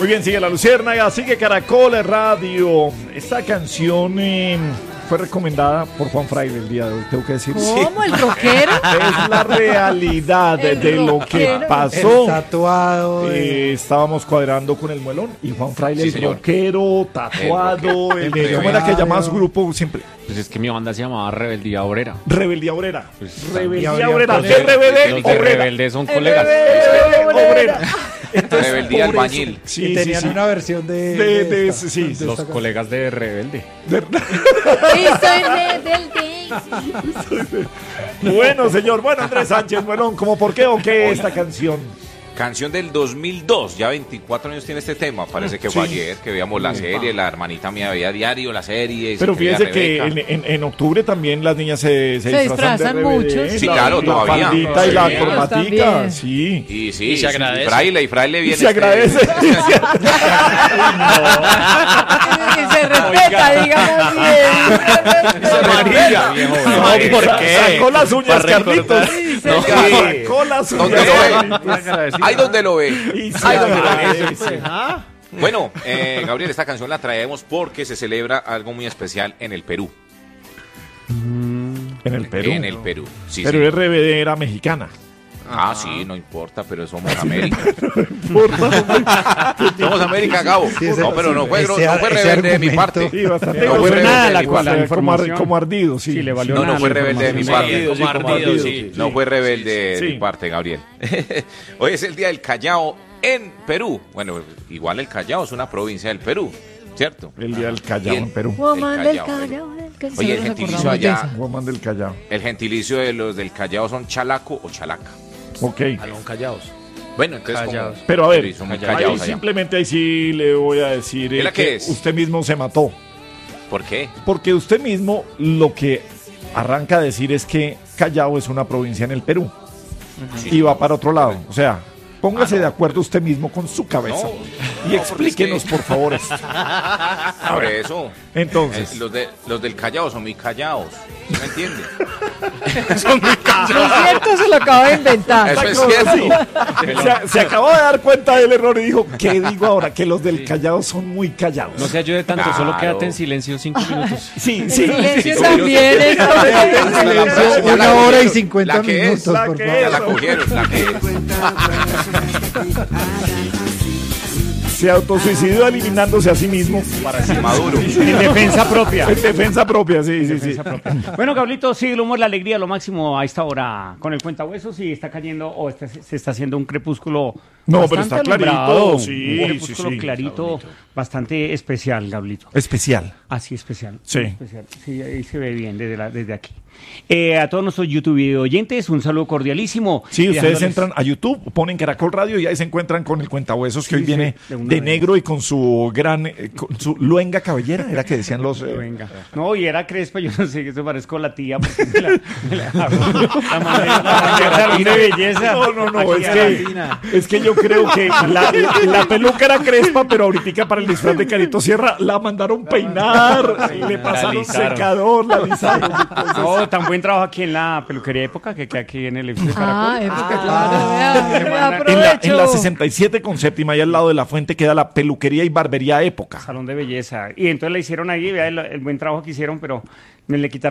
Muy bien, sigue La Luciérnaga, sigue Caracol Radio. Esta canción fue recomendada por Juan Fraile el día de hoy, tengo que decir. ¿Cómo? ¿El rockero? Es la realidad de lo que pasó. El tatuado. Estábamos cuadrando con el muelón y Juan Fraile, Sí, el señor. rockero, tatuado, ¿cómo era que llamaba su grupo siempre? Pues es que mi banda se llamaba Rebeldía Obrera. Rebeldía Obrera. Pues, Rebeldía habría Obrera. poner- RBD Los de Obrera. Rebelde son colegas. Obrera. Entonces, Rebeldía por eso- albañil. Sí, Y tenían sí, sí. una versión de esta- sí, de Los esta colegas de Rebelde. Y soy rebelde. Bueno, señor. Bueno, Andrés Sánchez, bueno, ¿cómo por qué o qué esta canción? Canción del 2002, ya 24 años tiene este tema. Parece que fue ayer que veíamos la serie. La hermanita mía veía diario la serie. Pero se creía fíjense que Rebeca. en octubre también las niñas se disfrazan de RBD, mucho, sí, claro, la todavía. faldita y la Sí. corbatica, También. sí. Y sí, Y se agradece. Y Fraile viene. Y se agradece. Y se respeta, digamos bien. María, viejo, no, ¿por qué? Sacó las uñas, Carlitos. Sí, No, señor. sacó las ¿Dónde uñas, lo ve? Carlitos. Ahí donde lo ve. Y se Ahí donde lo ve. agradece. Bueno, Gabriel, esta canción la traemos porque se celebra algo muy especial en el Perú. En el Perú. En el Perú. Sí, Pero sí. RBD era mexicana. Ah, sí, no importa, pero somos América. Somos América, Gabo. Sí, ese- No, pero no fue, ese- no fue ese rebelde de mi argumento. parte. Sí, bastante. No fue grosero. rebelde de mi la parte. información. Como ardido, sí. Sí, le valió No, nada no fue la rebelde de mi información. parte. Como ardido, sí. No fue rebelde de Sí. mi parte, Gabriel. Hoy es el día del Callao en Perú. Bueno, igual el Callao es una provincia del Perú, ¿cierto? El día del Callao Bien. en Perú. Woman del Callao, Callao. Oye, el gentilicio allá, Woman del Callao. el gentilicio de los del Callao son chalaco o chalaca. Ok. Alón Callaos. Bueno, entonces Callaos. como... Pero a ver, son muy ahí callados allá. simplemente ahí sí le voy a decir ¿Y la que qué es? usted mismo se mató. ¿Por qué? Porque usted mismo lo que arranca a decir es que Callao es una provincia en el Perú y va para otro lado. O sea, póngase de acuerdo usted mismo con su cabeza y no, explíquenos, porque por favor, esto. Por eso. Entonces, Los del Callao son muy callados. ¿Sí me entiende? Lo cierto se lo acabo de inventar. Eso es no, cierto. sí. Se acabó de dar cuenta del error y dijo, ¿qué digo ahora? Que los del Callao son muy callados. No se ayude tanto, solo Claro. quédate en silencio 5 minutos. Sí, El sí. silencio sí, también es Silencio, Ya la 1 hora y cogieron. 50 La que es, minutos, la por que favor. Ya la cogieron, la que es. Se autosuicidó eliminándose a sí mismo. Maduro. En defensa propia. En defensa propia, sí, sí, sí. Bueno, Gablito, sí, el humor, la alegría, lo máximo a esta hora con el cuentahuesos y está cayendo o se está haciendo un crepúsculo. No, pero bastante está clarito, alumbrado, sí, un crepúsculo sí, sí. clarito, bastante especial, Gablito. Especial. Así especial. Sí. Especial. Sí, ahí se ve bien desde aquí. A todos nuestros YouTube video oyentes, un saludo cordialísimo. Sí, Y ustedes dejándoles- entran a YouTube, ponen Caracol Radio y ahí se encuentran con el cuentahuesos que Sí, hoy viene sí, de una de vez. negro y con su gran, con su luenga cabellera, era que decían los... Venga. No, y era Crespa, yo no sé, que se parezco a la tía. Porque la mandé al salón de belleza. No, Aquí a Latina. es que yo creo que la peluca era crespa, pero ahorita para el disfraz de Carito Sierra la mandaron peinar, le pasaron alisaron. secador, la alisaron. No, tan buen trabajo aquí en la peluquería época que queda aquí en el edificio de Ah, Caracol. época, claro. Vea, En la aprovecho. 67 con séptima, y al lado de la fuente queda la peluquería y barbería época. Salón de belleza. Y entonces le hicieron ahí, vea el buen trabajo que hicieron, pero me le quitaron